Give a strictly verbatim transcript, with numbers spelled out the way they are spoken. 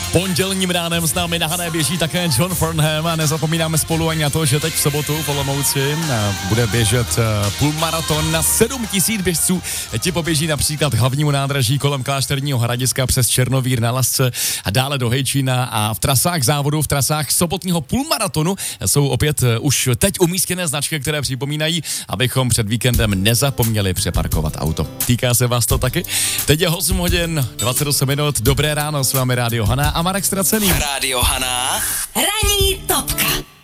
Pondělním ránem s námi na Hané běží také John Farnham a nezapomínáme spolu ani na to, že teď v sobotu v Olomouci bude běžet půlmaraton na sedm tisíc běžců. Ti poběží například hlavnímu nádraží kolem Klášterního Hradiska přes Černovír na Lasce a dále do Hejčína a v trasách závodu, v trasách sobotního půlmaratonu jsou opět už teď umístěné značky, které připomínají, abychom před víkendem nezapomněli přeparkovat auto. Týká se vás to taky? Teď je osm hodin, dvacet osm minut, dobré ráno, s vámi Rádio Haná a Marek Stracený. Rádio Haná. Ranní topka.